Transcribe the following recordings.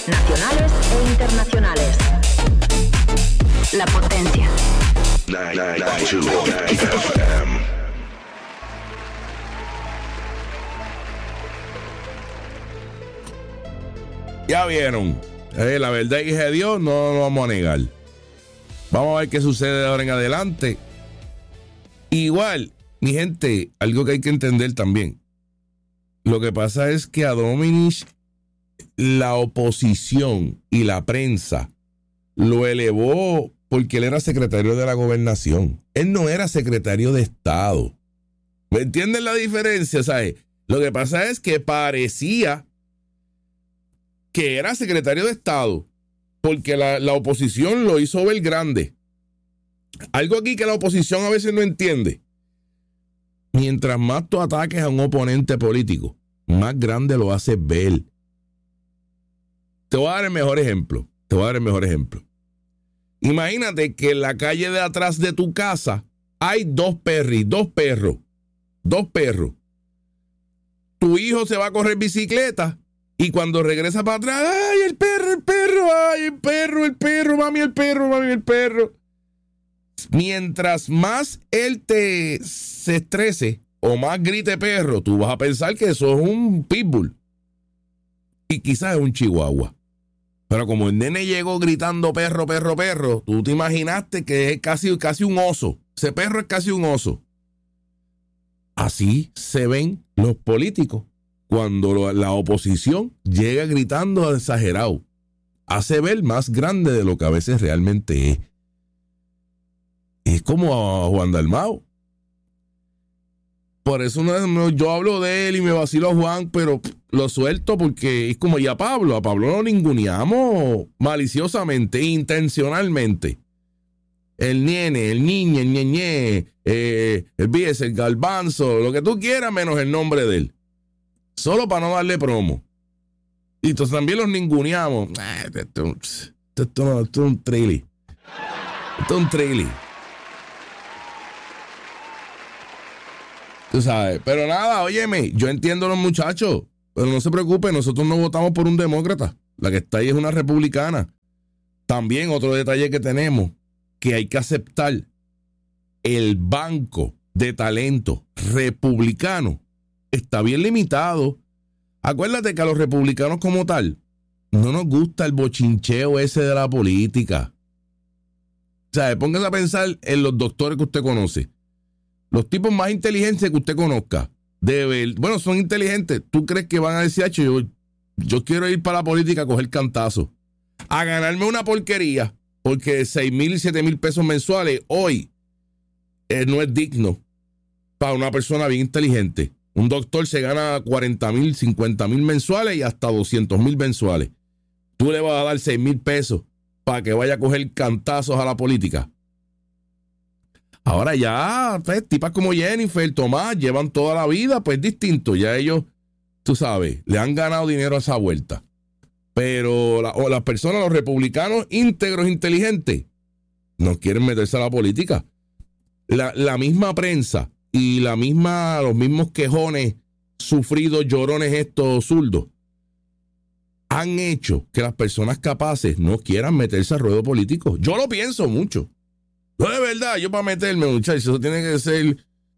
nacionales e internacionales. La Potencia. 992 FM. Ya vieron, la verdad es que Dios no lo vamos a negar. Vamos a ver qué sucede de ahora en adelante. Igual, mi gente, algo que hay que entender también. Lo que pasa es que a Domenech la oposición y la prensa lo elevó porque él era secretario de la gobernación. Él no era secretario de Estado. ¿Me entienden la diferencia? ¿Sabes? Lo que pasa es que parecía que era secretario de Estado porque la oposición lo hizo ver grande. Algo aquí que la oposición a veces no entiende. Mientras más tú ataques a un oponente político, más grande lo haces ver. Te voy a dar el mejor ejemplo. Imagínate que en la calle de atrás de tu casa hay dos perros. Tu hijo se va a correr bicicleta y cuando regresa para atrás, ¡ay, el perro, mami, el perro! Mientras más él se estrese o más grite perro, tú vas a pensar que eso es un pitbull. Y quizás es un chihuahua. Pero como el nene llegó gritando perro, tú te imaginaste que es casi un oso. Ese perro es casi un oso. Así se ven los políticos cuando la oposición llega gritando exagerado. Hace ver más grande de lo que a veces realmente es. Es como a Juan Dalmau. Por eso yo hablo de él y me vacilo a Juan, pero lo suelto porque es como ya a Pablo lo ninguneamos maliciosamente, intencionalmente. El nene, el niño, el ñeñe, el bies, el galbanzo, lo que tú quieras menos el nombre de él. Solo para no darle promo. Y entonces también los ninguneamos. Esto es un trilly. Esto es un trilly. Tú sabes, pero nada, óyeme, yo entiendo a los muchachos, pero no se preocupen, nosotros no votamos por un demócrata, la que está ahí es una republicana. También otro detalle que tenemos, que hay que aceptar el banco de talento republicano está bien limitado. Acuérdate que a los republicanos como tal, no nos gusta el bochincheo ese de la política. O sea, póngase a pensar en los doctores que usted conoce. Los tipos más inteligentes que usted conozca, bueno, son inteligentes. ¿Tú crees que van a decir, yo quiero ir para la política a coger cantazo, a ganarme una porquería, porque 6,000 y 7,000 pesos mensuales hoy no es digno para una persona bien inteligente? Un doctor se gana 40,000, 50,000 mensuales y hasta 200,000 mensuales. Tú le vas a dar 6,000 pesos para que vaya a coger cantazos a la política. Ahora ya, pues, tipas como Jennifer, Tomás, llevan toda la vida, pues distinto. Ya ellos, tú sabes, le han ganado dinero a esa vuelta. Pero las personas, los republicanos íntegros, inteligentes, no quieren meterse a la política. La misma prensa y los mismos quejones sufridos, llorones estos zurdos, han hecho que las personas capaces no quieran meterse al ruedo político. Yo lo pienso mucho. No, de verdad, yo para meterme, muchachos, eso tiene que ser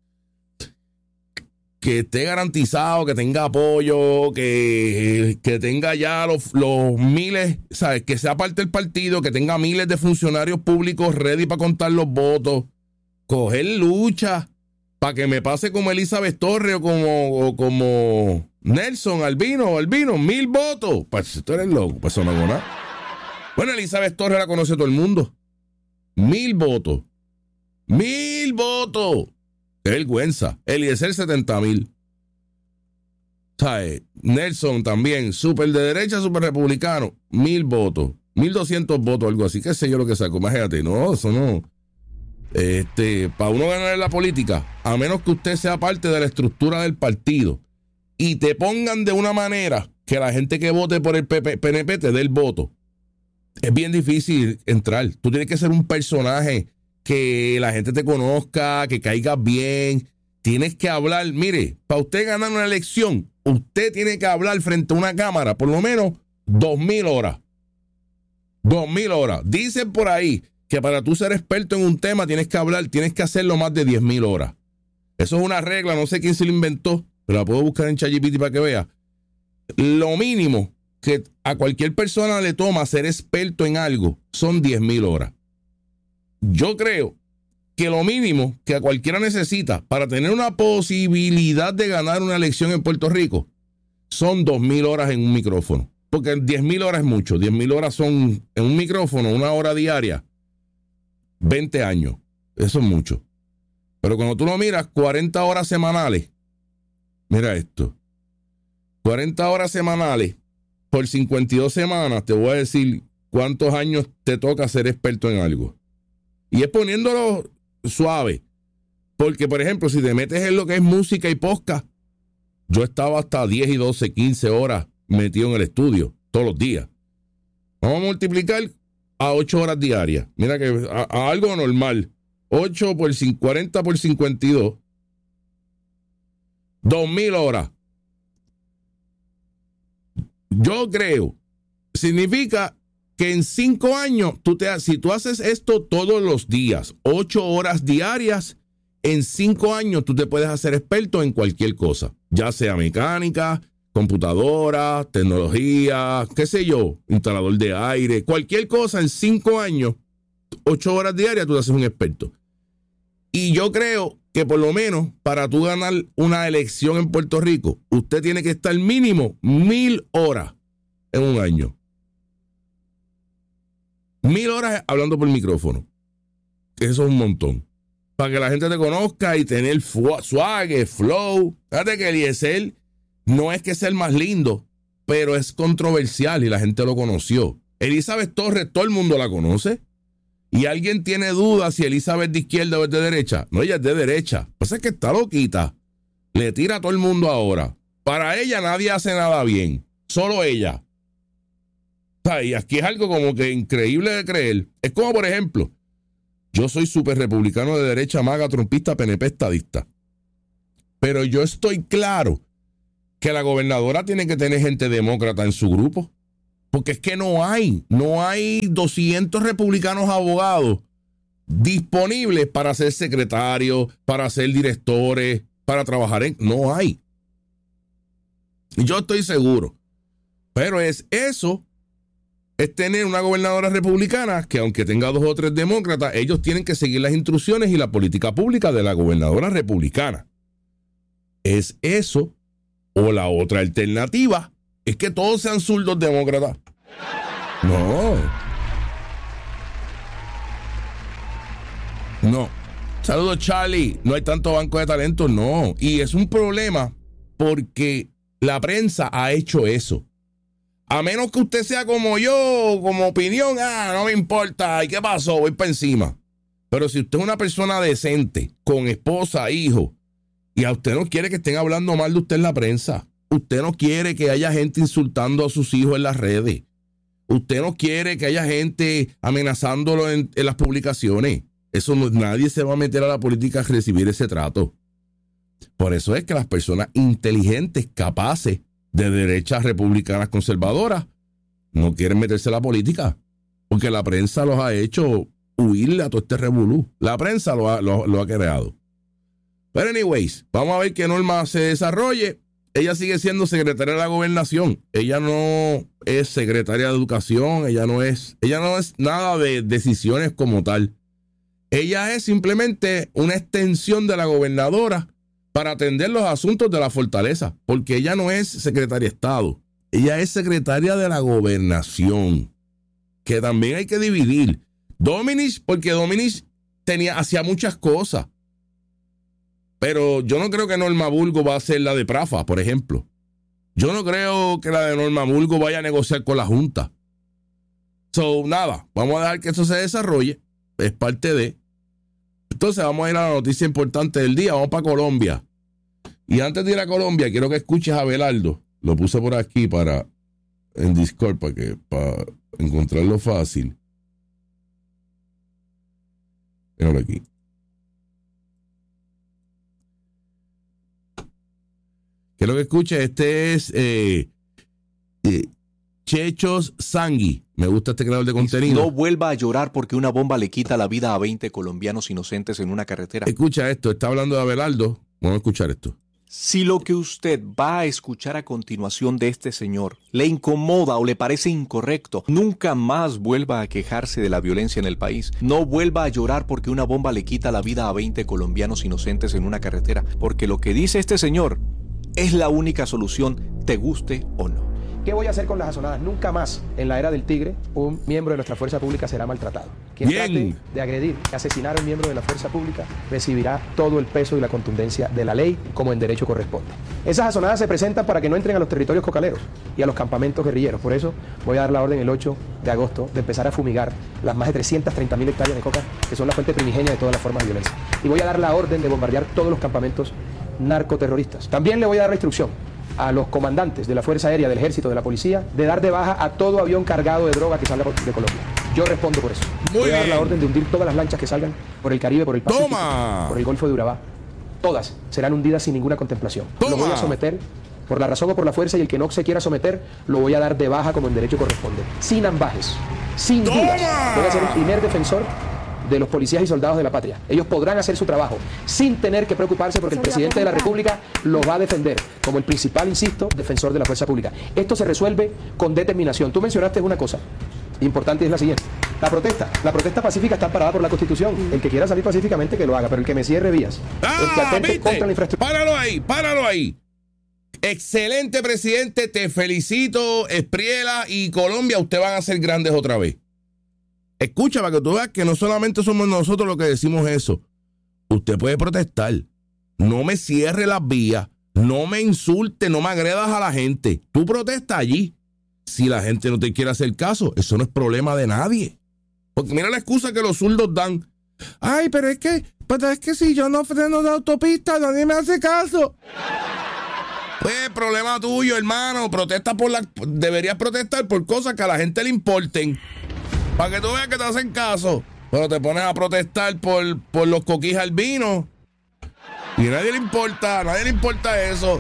que esté garantizado, que tenga apoyo, que tenga ya los miles, ¿sabes? Que sea parte del partido, que tenga miles de funcionarios públicos ready para contar los votos, coger lucha, para que me pase como Elizabeth Torres o como Nelson Albino, 1,000 votos. Pues tú eres loco, pues eso no hago nada. Bueno, Elizabeth Torres la conoce todo el mundo. 1,000 votos. 1,000 votos. Qué vergüenza. Eliezer 70,000. ¿Sabes? Nelson también, súper de derecha, súper republicano. 1,000 votos. 1,200 votos, algo así. Qué sé yo lo que saco. Imagínate, no, eso no. Para uno ganar en la política, a menos que usted sea parte de la estructura del partido y te pongan de una manera que la gente que vote por el PNP te dé el voto, es bien difícil entrar. Tú tienes que ser un personaje que la gente te conozca, que caigas bien. Tienes que hablar. Mire, para usted ganar una elección, usted tiene que hablar frente a una cámara por lo menos 2,000 horas. 2,000 horas. Dicen por ahí que para tú ser experto en un tema tienes que hacerlo más de 10,000 horas. Eso es una regla, no sé quién se lo inventó, pero la puedo buscar en ChatGPT para que vea. Lo mínimo que a cualquier persona le toma ser experto en algo son 10,000 horas. Yo creo que lo mínimo que a cualquiera necesita para tener una posibilidad de ganar una elección en Puerto Rico son 2,000 horas en un micrófono. Porque 10,000 horas es mucho. 10,000 horas son en un micrófono, una hora diaria, 20 años. Eso es mucho. Pero cuando tú lo miras, 40 horas semanales. Mira esto. 40 horas semanales por 52 semanas, te voy a decir cuántos años te toca ser experto en algo. Y es poniéndolo suave. Porque, por ejemplo, si te metes en lo que es música y podcast, yo estaba hasta 10 y 12, 15 horas metido en el estudio, todos los días. Vamos a multiplicar a 8 horas diarias. Mira que a algo normal. 8 por 40 por 52. 2,000 horas. Yo creo, significa que en 5 años, si tú haces esto todos los días, 8 horas diarias, en 5 años tú te puedes hacer experto en cualquier cosa, ya sea mecánica, computadora, tecnología, qué sé yo, instalador de aire, cualquier cosa en 5 años, 8 horas diarias tú te haces un experto. Y yo creo que por lo menos para tú ganar una elección en Puerto Rico, usted tiene que estar mínimo 1,000 horas en un año. 1,000 horas hablando por micrófono. Eso es un montón. Para que la gente te conozca y tener swag, flow. Fíjate que Eliezer no es que sea el más lindo, pero es controversial y la gente lo conoció. Elizabeth Torres, todo el mundo la conoce. Y alguien tiene dudas si Elizabeth es de izquierda o es de derecha. No, ella es de derecha. Pasa que está loquita. Le tira a todo el mundo ahora. Para ella nadie hace nada bien. Solo ella. O sea, y aquí es algo como que increíble de creer. Es como, por ejemplo, yo soy súper republicano de derecha, maga, trumpista, PNP, estadista. Pero yo estoy claro que la gobernadora tiene que tener gente demócrata en su grupo. Porque es que no hay 200 republicanos abogados disponibles para ser secretarios, para ser directores, para trabajar en... No hay. Yo estoy seguro. Pero es tener una gobernadora republicana que aunque tenga 2 o 3 demócratas, ellos tienen que seguir las instrucciones y la política pública de la gobernadora republicana. Es eso o la otra alternativa es que todos sean zurdos demócratas. No. Saludos, Charlie. No hay tanto banco de talentos, no. Y es un problema porque la prensa ha hecho eso. A menos que usted sea como yo, como opinión, no me importa. ¿Y qué pasó? Voy para encima. Pero si usted es una persona decente, con esposa, hijo, y a usted no quiere que estén hablando mal de usted en la prensa, usted no quiere que haya gente insultando a sus hijos en las redes, usted no quiere que haya gente amenazándolo en las publicaciones, nadie se va a meter a la política a recibir ese trato. Por eso es que las personas inteligentes, capaces, de derechas republicanas conservadoras, no quieren meterse a la política, porque la prensa los ha hecho huirle a todo este revolú. La prensa lo ha creado. Pero anyways, vamos a ver que Norma se desarrolle. Ella sigue siendo secretaria de la gobernación. Ella no es secretaria de educación. Ella no es nada de decisiones como tal. Ella es simplemente una extensión de la gobernadora para atender los asuntos de la fortaleza, porque ella no es secretaria de Estado. Ella es secretaria de la gobernación, que también hay que dividir. Dominis, porque Dominis hacía muchas cosas. Pero yo no creo que Norma Burgos va a ser la de Prafa, por ejemplo. Yo no creo que la de Norma Burgos vaya a negociar con la Junta. Nada, vamos a dejar que eso se desarrolle. Es parte de. Entonces vamos a ir a la noticia importante del día. Vamos para Colombia. Y antes de ir a Colombia, quiero que escuches a Abelardo. Lo puse por aquí en Discord para encontrarlo fácil. Míralo aquí. Quiero que escuches, este es Chechos Sangui. Me gusta este creador de contenido. No vuelva a llorar porque una bomba le quita la vida a 20 colombianos inocentes en una carretera. Escucha esto, está hablando de Abelardo. Vamos a escuchar esto. Si lo que usted va a escuchar a continuación de este señor le incomoda o le parece incorrecto, nunca más vuelva a quejarse de la violencia en el país. No vuelva a llorar porque una bomba le quita la vida a 20 colombianos inocentes en una carretera, porque lo que dice este señor es la única solución, te guste o no. ¿Qué voy a hacer con las azonadas? Nunca más en la era del tigre un miembro de nuestra fuerza pública será maltratado. Quien trate de agredir, asesinar a un miembro de la fuerza pública recibirá todo el peso y la contundencia de la ley como en derecho corresponde. Esas azonadas se presentan para que no entren a los territorios cocaleros y a los campamentos guerrilleros. Por eso voy a dar la orden el 8 de agosto de empezar a fumigar las más de 330.000 hectáreas de coca que son la fuente primigenia de todas las formas de violencia. Y voy a dar la orden de bombardear todos los campamentos narcoterroristas. También le voy a dar la instrucción a los comandantes de la Fuerza Aérea, del Ejército, de la Policía, de dar de baja a todo avión cargado de droga que salga de Colombia. Yo respondo por eso. Voy a dar la orden de hundir todas las lanchas que salgan por el Caribe, por el Pacífico, por el Golfo de Urabá. Todas serán hundidas sin ninguna contemplación. Lo voy a someter por la razón o por la fuerza, y el que no se quiera someter lo voy a dar de baja como en derecho corresponde. Sin ambajes, sin dudas. Voy a ser el primer defensor de los policías y soldados de la patria. Ellos podrán hacer su trabajo sin tener que preocuparse porque el presidente de la República lo va a defender como el principal, insisto, defensor de la fuerza pública. Esto se resuelve con determinación. Tú mencionaste una cosa importante y es la siguiente. La protesta pacífica está parada por la Constitución. El que quiera salir pacíficamente que lo haga, pero el que me cierre vías, el que atente contra la infraestructura. Páralo ahí. Excelente, presidente, te felicito. Espriela y Colombia, ustedes van a ser grandes otra vez. Escucha, para que tú veas que no solamente somos nosotros los que decimos eso. Usted puede protestar. No me cierre las vías. No me insulte, no me agredas a la gente. Tú protesta allí. Si la gente no te quiere hacer caso, eso no es problema de nadie. Porque mira la excusa que los zurdos dan. Ay, pero es que si yo no freno de autopista, nadie me hace caso. Pues problema tuyo, hermano. Deberías protestar por cosas que a la gente le importen. Para que tú veas que te hacen caso. Pero te pones a protestar por los coquís albinos. Y a nadie le importa eso.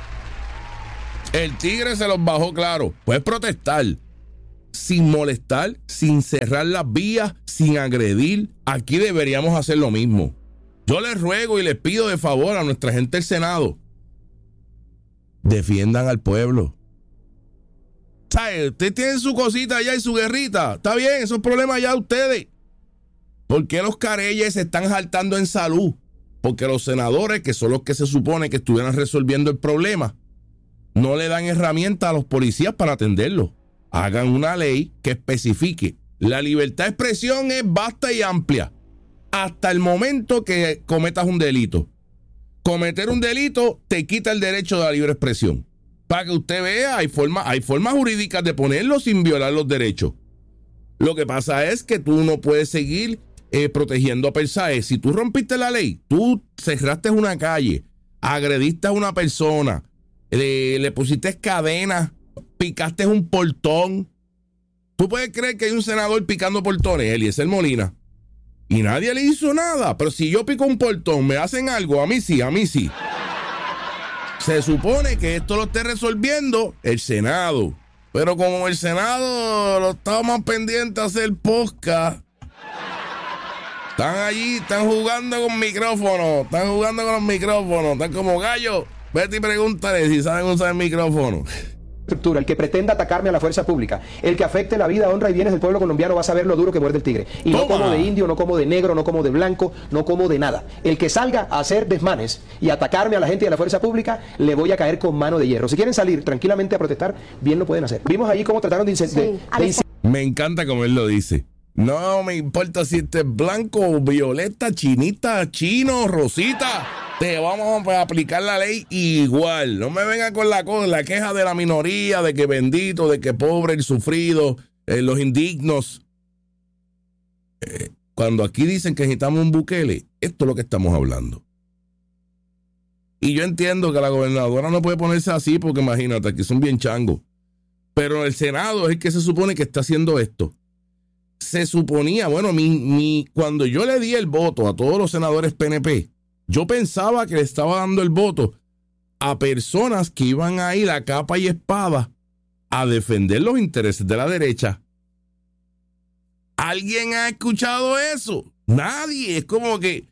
El tigre se los bajó claro. Puedes protestar sin molestar, sin cerrar las vías, sin agredir. Aquí deberíamos hacer lo mismo. Yo les ruego y les pido de favor a nuestra gente del Senado. Defiendan al pueblo. ¿Sabe? Ustedes tienen su cosita allá y su guerrita. Está bien, esos problemas ya de ustedes. ¿Por qué los careyes se están saltando en salud? Porque los senadores, que son los que se supone que estuvieran resolviendo el problema, no le dan herramientas a los policías para atenderlo. Hagan una ley que especifique. La libertad de expresión es vasta y amplia hasta el momento que cometas un delito. Cometer un delito te quita el derecho de la libre expresión. Para que usted vea, hay formas jurídicas de ponerlo sin violar los derechos. Lo que pasa es que tú no puedes seguir protegiendo a personas. Si tú rompiste la ley, tú cerraste una calle, agrediste a una persona, le pusiste cadenas, picaste un portón. ¿Tú puedes creer que hay un senador picando portones, Eliezer Molina? Y nadie le hizo nada. Pero si yo pico un portón, ¿me hacen algo? A mí sí. Se supone que esto lo esté resolviendo el Senado. Pero como el Senado lo estaba más pendiente a hacer podcast, están allí, están jugando con micrófonos. Están como gallos. Vete y pregúntale si saben usar el micrófono. El que pretenda atacarme a la fuerza pública, el que afecte la vida, honra y bienes del pueblo colombiano va a saber lo duro que muerde el tigre. Y no como de indio, no como de negro, no como de blanco, no como de nada. El que salga a hacer desmanes y atacarme a la gente de la fuerza pública, le voy a caer con mano de hierro. Si quieren salir tranquilamente a protestar, bien lo pueden hacer. Vimos ahí cómo trataron de Me encanta como él lo dice. No me importa si este es blanco, violeta, chinita, chino, rosita. Te vamos a aplicar la ley igual. No me vengan con la queja de la minoría, de que bendito, de que pobre, el sufrido, los indignos. Cuando aquí dicen que necesitamos un Bukele, esto es lo que estamos hablando. Y yo entiendo que la gobernadora no puede ponerse así porque imagínate, aquí son bien changos. Pero el Senado es el que se supone que está haciendo esto. Se suponía, bueno, cuando yo le di el voto a todos los senadores PNP, yo pensaba que le estaba dando el voto a personas que iban a ir a capa y espada a defender los intereses de la derecha. ¿Alguien ha escuchado eso? Nadie. Es como que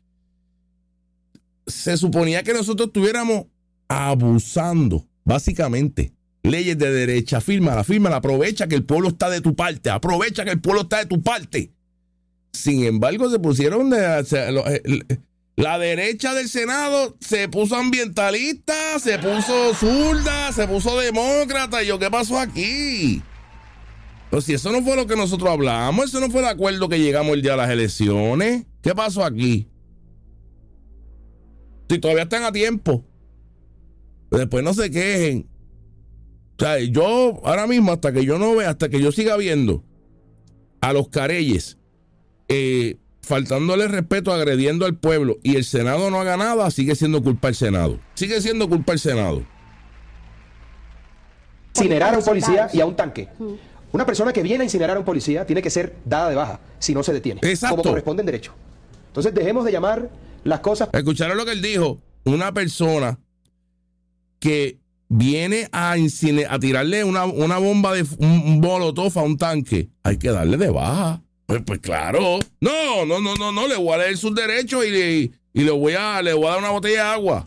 se suponía que nosotros estuviéramos abusando, básicamente. Leyes de derecha, fírmala, aprovecha que el pueblo está de tu parte, Sin embargo, se pusieron la derecha del Senado se puso ambientalista, se puso zurda, se puso demócrata. Y yo, ¿qué pasó aquí? Pues si eso no fue lo que nosotros hablamos, eso no fue el acuerdo que llegamos el día de las elecciones. ¿Qué pasó aquí? Si todavía están a tiempo. Después no se quejen. O sea, yo ahora mismo, hasta que yo siga viendo a los careyes faltándole respeto, agrediendo al pueblo, y el Senado no haga nada, sigue siendo culpa del Senado. Incinerar a un policía y a un tanque. Una persona que viene a incinerar a un policía tiene que ser dada de baja si no se detiene. Exacto. Como corresponde en derecho. Entonces dejemos de llamar las cosas. Escucharon lo que él dijo. Una persona que viene a tirarle una bomba de un molotov a un tanque, hay que darle de baja. Pues claro. No, le voy a leer sus derechos y le voy a dar una botella de agua.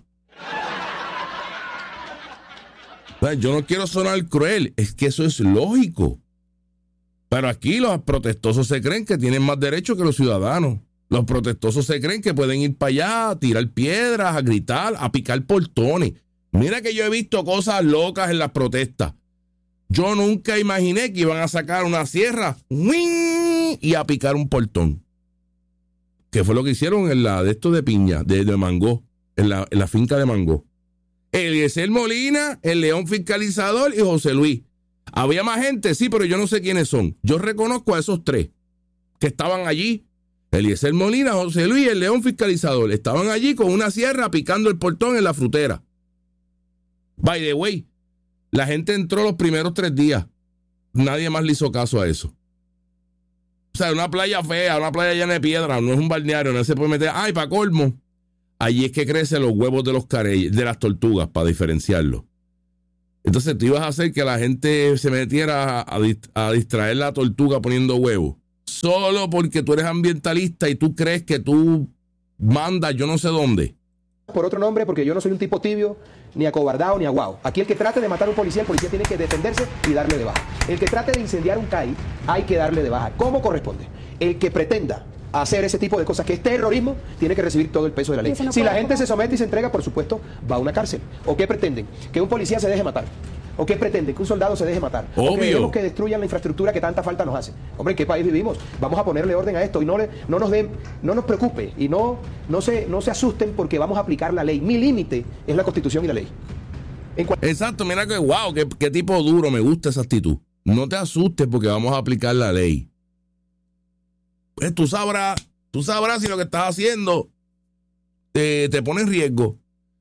Yo no quiero sonar cruel, es que eso es lógico. Pero aquí los protestosos se creen que tienen más derechos que los ciudadanos. Los protestosos se creen que pueden ir para allá, a tirar piedras, a gritar, a picar portones. Mira que yo he visto cosas locas en las protestas. Yo nunca imaginé que iban a sacar una sierra y a picar un portón. Que fue lo que hicieron en la de esto de piña, de Mango, en la finca de Mango. Eliezer Molina, el León Fiscalizador y José Luis. Había más gente, sí, pero yo no sé quiénes son. Yo reconozco a esos tres que estaban allí. Eliezer Molina, José Luis y el León Fiscalizador. Estaban allí con una sierra picando el portón en la frutera. By the way, la gente entró los primeros 3 días. Nadie más le hizo caso a eso. O sea, una playa fea, una playa llena de piedra, no es un balneario, no se puede meter. Ay, para colmo. Allí es que crecen los huevos de los careyes, de las tortugas, para diferenciarlos. Entonces tú ibas a hacer que la gente se metiera a distraer la tortuga poniendo huevos. Solo porque tú eres ambientalista y tú crees que tú mandas yo no sé dónde. Por otro nombre, porque yo no soy un tipo tibio, ni acobardado, ni aguao. Aquí el que trate de matar a un policía, el policía tiene que defenderse y darle de baja. El que trate de incendiar un CAI, hay que darle de baja. ¿Cómo corresponde? El que pretenda hacer ese tipo de cosas, que es terrorismo, tiene que recibir todo el peso de la ley. Si la gente se somete y se entrega, por supuesto, va a una cárcel. ¿O qué pretenden? Que un policía se deje matar. ¿O qué pretenden? Que un soldado se deje matar. Obvio. O que destruyan la infraestructura que tanta falta nos hace. Hombre, ¿en qué país vivimos? Vamos a ponerle orden a esto y no nos preocupe y no se asusten porque vamos a aplicar la ley. Mi límite es la Constitución y la ley. Exacto, mira que wow, qué tipo duro, me gusta esa actitud. No te asustes porque vamos a aplicar la ley. Pues tú sabrás si lo que estás haciendo te pone en riesgo.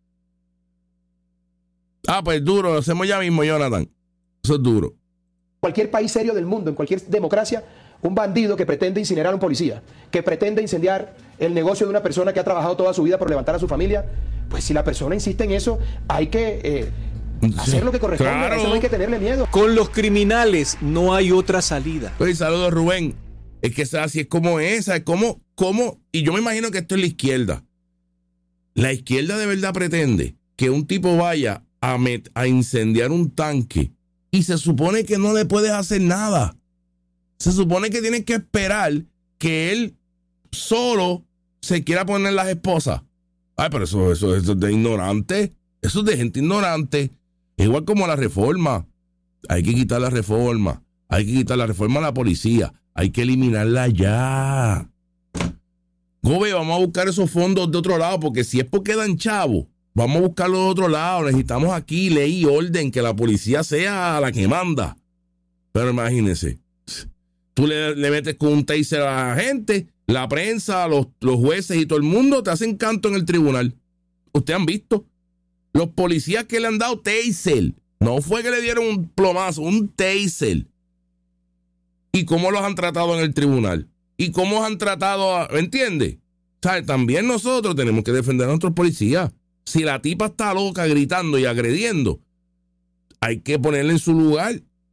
Pues duro, lo hacemos ya mismo, Jonathan. Eso es duro. Cualquier país serio del mundo, en cualquier democracia, un bandido que pretende incinerar a un policía, que pretende incendiar el negocio de una persona que ha trabajado toda su vida por levantar a su familia, pues si la persona insiste en eso, hay que hacer lo que corresponde. Claro. A eso no hay que tenerle miedo. Con los criminales no hay otra salida. Pues saludos, Rubén. Es que así es como esa, es como, y yo me imagino que esto es la izquierda. La izquierda de verdad pretende que un tipo vaya a incendiar un tanque y se supone que no le puedes hacer nada. Se supone que tienes que esperar que él solo se quiera poner las esposas. Pero eso es de ignorante. Eso es de gente ignorante. Es igual como la reforma. Hay que quitar la reforma. Hay que quitar la reforma a la policía. Hay que eliminarla ya. Gobe, vamos a buscar esos fondos de otro lado, porque si es porque dan chavo, vamos a buscarlo de otro lado. Necesitamos aquí ley y orden, que la policía sea la que manda. Pero imagínense, tú le metes con un taser a la gente, la prensa, los jueces y todo el mundo te hacen canto en el tribunal. Ustedes han visto los policías que le han dado taser. No fue que le dieron un plomazo, un taser. Y cómo los han tratado en el tribunal. Y cómo han tratado, ¿me entiendes? O sea, también nosotros tenemos que defender a nuestros policías. Si la tipa está loca gritando y agrediendo, hay que ponerla en su lugar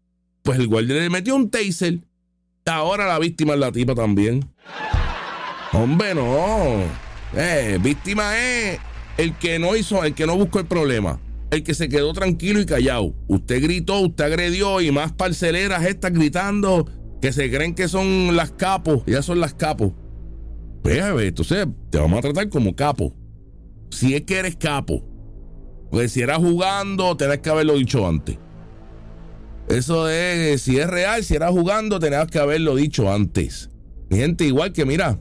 Pues el guardia le metió un taser. Ahora la víctima es la tipa también. Hombre, no. Víctima es el que no buscó el problema. El que se quedó tranquilo y callado. Usted gritó, usted agredió y más parceleras estas gritando que se creen que son las capos. Ellas son las capos. Pues, entonces te vamos a tratar como capo. Si es que eres capo. Porque si era jugando, tenés que haberlo dicho antes. Eso de si es real, si era jugando, tenías que haberlo dicho antes. Mi gente, igual que mira,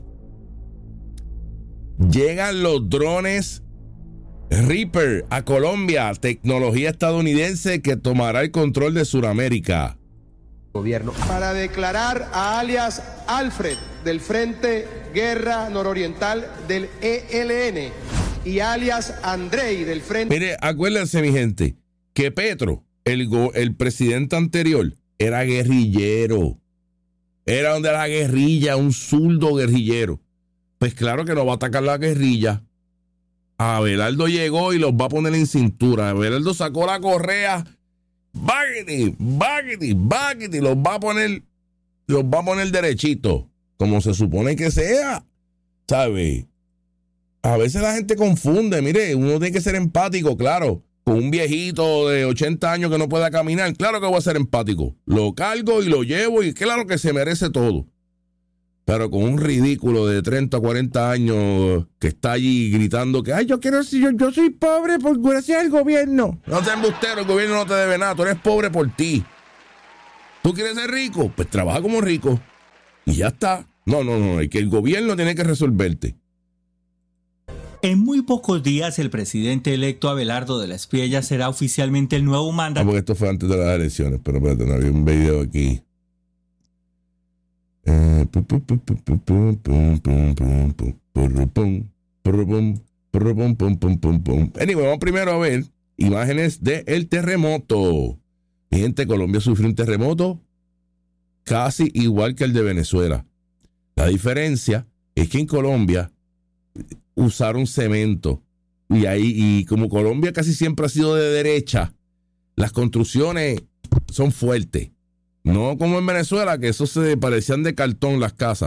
llegan los drones Reaper a Colombia, tecnología estadounidense que tomará el control de Sudamérica. Gobierno. Para declarar a alias Alfred del Frente Guerra Nororiental del ELN y alias Andrei del Frente. Mire, acuérdense, mi gente, que Petro, el presidente anterior, era guerrillero. Era donde la guerrilla, un zurdo guerrillero. Pues claro que no va a atacar la guerrilla. Abelardo llegó y los va a poner en cintura. Abelardo sacó la correa. Baguete, los va a poner derechito, como se supone que sea. ¿Sabe? A veces la gente confunde. Mire, uno tiene que ser empático, claro. Con un viejito de 80 años que no pueda caminar, claro que voy a ser empático. Lo cargo y lo llevo y claro que se merece todo. Pero con un ridículo de 30 o 40 años que está allí gritando que ay, yo soy pobre por gracias al gobierno. No seas embustero, el gobierno no te debe nada, tú eres pobre por ti. ¿Tú quieres ser rico? Pues trabaja como rico. Y ya está. No, es que el gobierno tiene que resolverte. En muy pocos días, el presidente electo Abelardo de la Espriella será oficialmente el nuevo mandatario. Porque esto fue antes de las elecciones, pero espérate, no había un video aquí. Anyway, vamos primero a ver imágenes del terremoto. Mi gente, Colombia sufrió un terremoto casi igual que el de Venezuela. La diferencia es que en Colombia usaron cemento y como Colombia casi siempre ha sido de derecha, las construcciones son fuertes, no como en Venezuela que eso se parecían de cartón las casas.